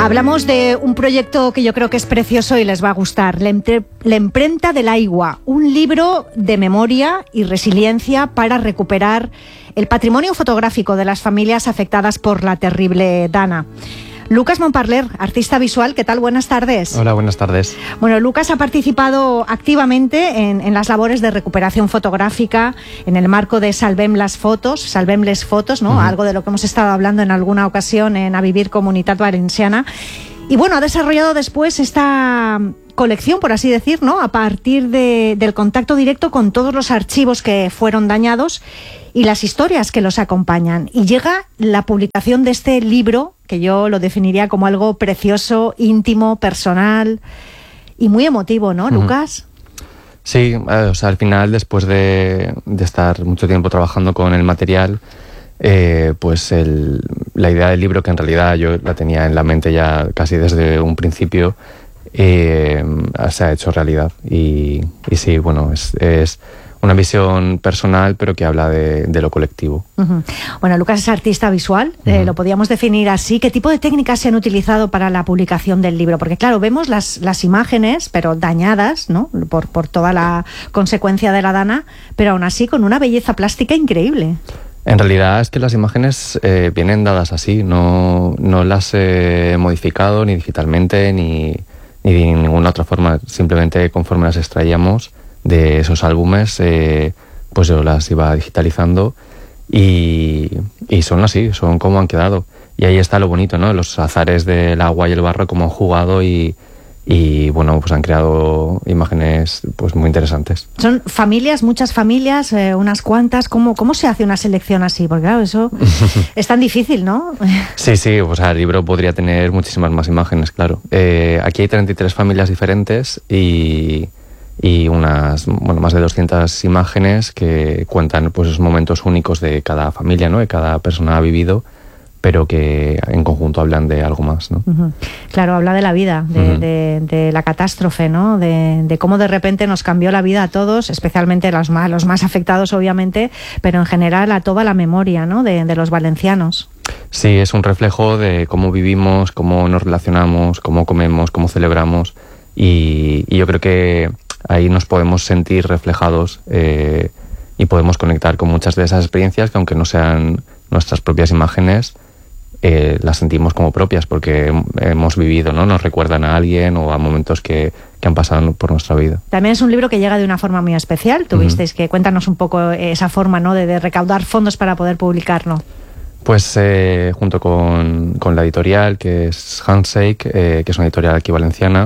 Hablamos de un proyecto que yo creo que es precioso y les va a gustar, La Emprenta de l'Aigua, un libro de memoria y resiliencia para recuperar el patrimonio fotográfico de las familias afectadas por la terrible Dana. Lucas Montparler, artista visual, ¿qué tal? Buenas tardes. Hola, buenas tardes. Bueno, Lucas ha participado activamente en las labores de recuperación fotográfica en el marco de Salvem les Fotos, ¿no? Algo de lo que hemos estado hablando en alguna ocasión en A Vivir Comunitat Valenciana. Y bueno, ha desarrollado después esta colección, por así decir, ¿no? A partir del contacto directo con todos los archivos que fueron dañados y las historias que los acompañan. Y llega la publicación de este libro, que yo lo definiría como algo precioso, íntimo, personal y muy emotivo, ¿no, Lucas? Sí, o sea, al final, después de estar mucho tiempo trabajando con el material, pues la idea del libro, que en realidad yo la tenía en la mente ya casi desde un principio, se ha hecho realidad. Y sí, bueno, es una visión personal, pero que habla de lo colectivo. Bueno, Lucas es artista visual, lo podíamos definir así. ¿Qué tipo de técnicas se han utilizado para la publicación del libro? Porque claro, vemos las imágenes, pero dañadas, ¿no? Por toda la consecuencia de la Dana, pero aún así con una belleza plástica increíble. En realidad es que las imágenes vienen dadas así, no las he modificado ni digitalmente ni de ninguna otra forma. Simplemente conforme las extraíamos de esos álbumes, pues yo las iba digitalizando y son así, son como han quedado. Y ahí está lo bonito, ¿no? Los azares del agua y el barro, como han jugado y bueno, pues han creado imágenes pues muy interesantes. Son familias, muchas familias, unas cuantas. ¿Cómo se hace una selección así? Porque claro, eso es tan difícil, ¿no? Sí, o sea, el libro podría tener muchísimas más imágenes, claro. Aquí hay 33 familias diferentes y más de 200 imágenes que cuentan pues esos momentos únicos de cada familia, ¿no? De cada persona ha vivido, pero que en conjunto hablan de algo más, ¿no? Claro, habla de la vida, de la catástrofe, ¿no? De cómo de repente nos cambió la vida a todos, especialmente los más afectados, obviamente, pero en general a toda la memoria, ¿no? De los valencianos. Sí, es un reflejo de cómo vivimos, cómo nos relacionamos, cómo comemos, cómo celebramos, y yo creo que ahí nos podemos sentir reflejados y podemos conectar con muchas de esas experiencias que, aunque no sean nuestras propias imágenes, las sentimos como propias porque hemos vivido, ¿no? Nos recuerdan a alguien o a momentos que han pasado por nuestra vida. También es un libro que llega de una forma muy especial. Tuvisteis que cuéntanos un poco esa forma, ¿no? de recaudar fondos para poder publicarlo. Pues junto con la editorial, que es Handshake, que es una editorial aquí valenciana,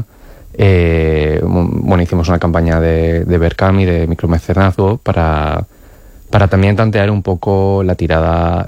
hicimos una campaña de Berkami, de micromecenazgo, para también tantear un poco la tirada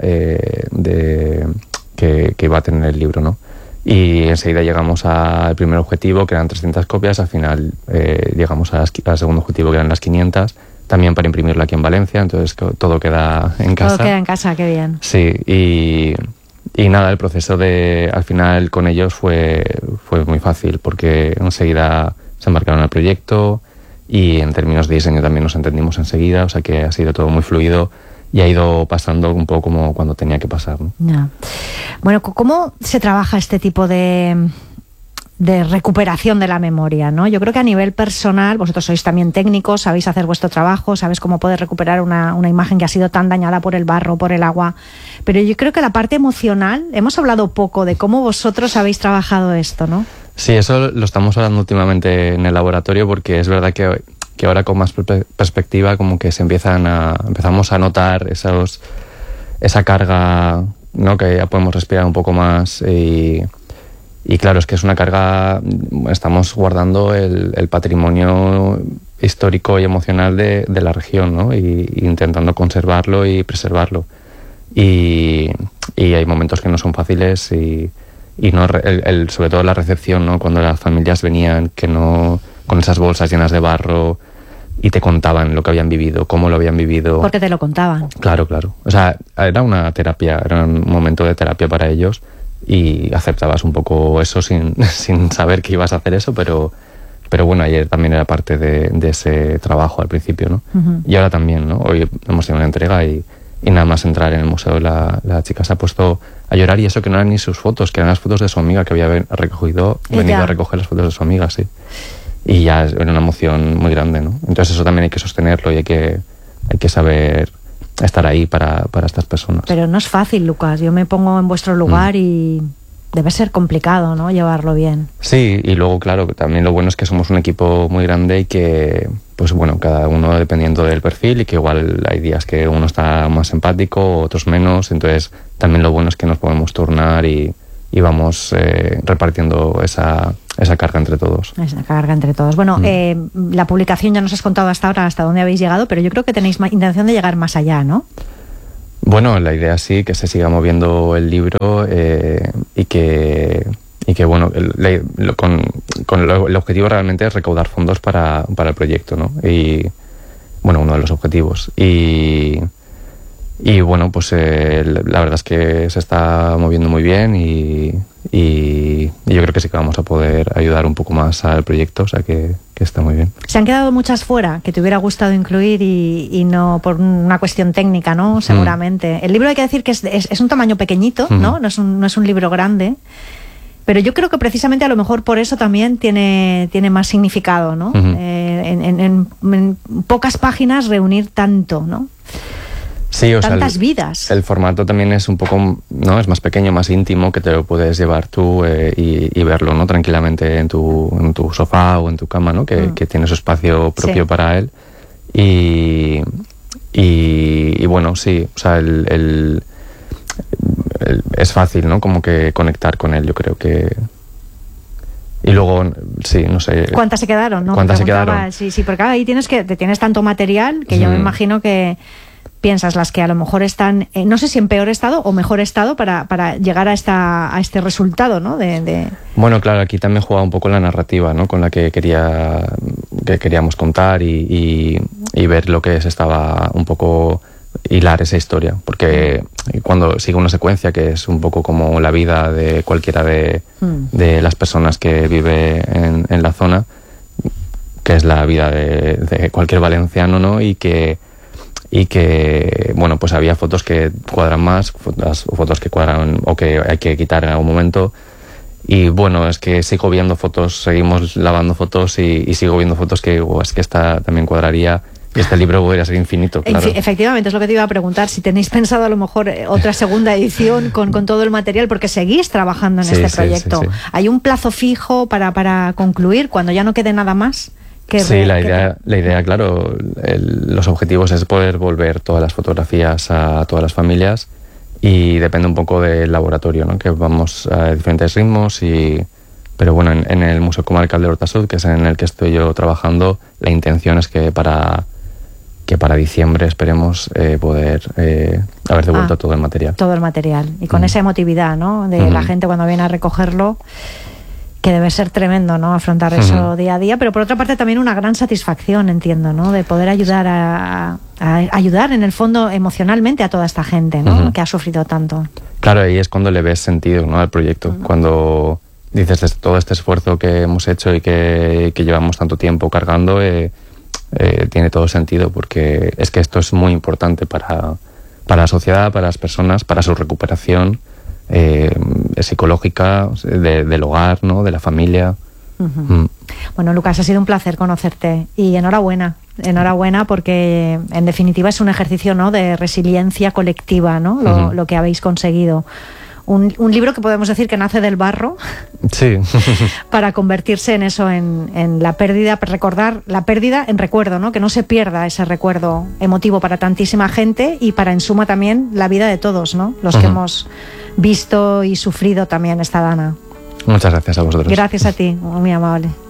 que va a tener el libro, ¿no? Y enseguida llegamos al primer objetivo, que eran 300 copias. Al final llegamos al segundo objetivo, que eran las 500, también para imprimirlo aquí en Valencia. Entonces todo queda en casa. Todo queda en casa, qué bien. Sí, y nada, el proceso al final con ellos fue muy fácil, porque enseguida se embarcaron al proyecto y en términos de diseño también nos entendimos enseguida, o sea que ha sido todo muy fluido y ha ido pasando un poco como cuando tenía que pasar, ¿no? Ya. Bueno, ¿cómo se trabaja este tipo de recuperación de la memoria, ¿no? Yo creo que a nivel personal, vosotros sois también técnicos, sabéis hacer vuestro trabajo, sabéis cómo poder recuperar una imagen que ha sido tan dañada por el barro, por el agua, pero yo creo que la parte emocional, hemos hablado poco de cómo vosotros habéis trabajado esto, ¿no? Sí, eso lo estamos hablando últimamente en el laboratorio, porque es verdad que ahora con más perspectiva como que empezamos a notar esa carga, ¿no? Que ya podemos respirar un poco más y claro, es que es una carga. Estamos guardando el patrimonio histórico y emocional de la región, ¿no? Y intentando conservarlo y preservarlo. Y hay momentos que no son fáciles y no sobre todo la recepción, ¿no? Cuando las familias venían con esas bolsas llenas de barro y te contaban lo que habían vivido, cómo lo habían vivido. Porque te lo contaban. Claro. O sea, era una terapia, era un momento de terapia para ellos. Y aceptabas un poco eso sin saber que ibas a hacer eso, pero bueno, ayer también era parte de ese trabajo al principio, ¿no? Y ahora también, ¿no? Hoy hemos tenido una entrega y y nada más entrar en el museo la chica se ha puesto a llorar, y eso que no eran ni sus fotos, que eran las fotos de su amiga, que había venido a recoger las fotos de su amiga, sí. Y ya era una emoción muy grande, ¿no? Entonces eso también hay que sostenerlo y hay que saber estar ahí para estas personas. Pero no es fácil, Lucas. Yo me pongo en vuestro lugar y debe ser complicado, ¿no? Llevarlo bien. Sí, y luego, claro, también lo bueno es que somos un equipo muy grande y que, pues bueno, cada uno dependiendo del perfil, y que igual hay días que uno está más empático, otros menos. Entonces también lo bueno es que nos podemos turnar y vamos repartiendo esa carga entre todos. Esa carga entre todos. Bueno, la publicación ya nos has contado hasta ahora hasta dónde habéis llegado, pero yo creo que tenéis intención de llegar más allá, ¿no? Bueno, la idea sí, que se siga moviendo el libro y que bueno, el objetivo realmente es recaudar fondos para el proyecto, ¿no? Y bueno, uno de los objetivos. Y bueno, pues la verdad es que se está moviendo muy bien y yo creo que sí que vamos a poder ayudar un poco más al proyecto, o sea que está muy bien. Se han quedado muchas fuera que te hubiera gustado incluir y no por una cuestión técnica, ¿no? Seguramente. El libro hay que decir que es un tamaño pequeñito, ¿no? No es un libro grande, pero yo creo que precisamente a lo mejor por eso también tiene más significado, ¿no? En pocas páginas reunir tanto, ¿no? Sí, o tantas sea, vidas. El formato también es un poco, ¿no? Es más pequeño, más íntimo, que te lo puedes llevar tú y verlo, ¿no? Tranquilamente en tu sofá o en tu cama, ¿no? Que tiene su espacio propio para él. Y bueno, sí, o sea, es fácil, ¿no? Como que conectar con él, yo creo que... Y luego, sí, no sé... ¿Cuántas se quedaron, no? ¿Cuántas se quedaron? Sí, porque ahí tienes tanto material que yo me imagino que... piensas las que a lo mejor están, no sé si en peor estado o mejor estado para llegar a este resultado, ¿no? Bueno, claro, aquí también juega un poco la narrativa, ¿no? Con la que queríamos contar y ver lo que se estaba un poco hilar esa historia, porque cuando sigue una secuencia que es un poco como la vida de cualquiera de las personas que vive en la zona, que es la vida de cualquier valenciano, ¿no? Y que bueno, pues había fotos que cuadran más, fotos que cuadran o que hay que quitar en algún momento. Y bueno, es que sigo viendo fotos, seguimos lavando fotos y sigo viendo fotos que es que esta también cuadraría y este libro podría ser infinito, claro. Efectivamente, es lo que te iba a preguntar, si tenéis pensado a lo mejor otra segunda edición con todo el material, porque seguís trabajando en este proyecto. Sí. ¿Hay un plazo fijo para concluir cuando ya no quede nada más? Sí, la idea, claro, los objetivos es poder volver todas las fotografías a todas las familias, y depende un poco del laboratorio, ¿no? Que vamos a diferentes ritmos, pero bueno, en el Museo Comarcal de Horta Sud, que es en el que estoy yo trabajando, la intención es que para diciembre esperemos poder haber devuelto todo el material. Todo el material, y con esa emotividad, ¿no? De la gente cuando viene a recogerlo, que debe ser tremendo, ¿no? Afrontar eso día a día, pero por otra parte también una gran satisfacción, entiendo, ¿no? De poder ayudar a ayudar en el fondo emocionalmente a toda esta gente, ¿no? Que ha sufrido tanto. Claro, ahí es cuando le ves sentido, ¿no? Al proyecto, cuando dices todo este esfuerzo que hemos hecho y que llevamos tanto tiempo cargando, tiene todo sentido, porque es que esto es muy importante para la sociedad, para las personas, para su recuperación psicológica, del hogar, ¿no? De la familia. Bueno, Lucas, ha sido un placer conocerte y enhorabuena porque en definitiva es un ejercicio, ¿no? De resiliencia colectiva, ¿no? Lo que habéis conseguido. Un libro que podemos decir que nace del barro. Sí. Para convertirse en eso, en la pérdida, recordar la pérdida en recuerdo, ¿no? Que no se pierda ese recuerdo emotivo para tantísima gente y para, en suma, también la vida de todos, ¿no? Los que hemos visto y sufrido también esta dana. Muchas gracias a vosotros. Gracias a ti, muy amable.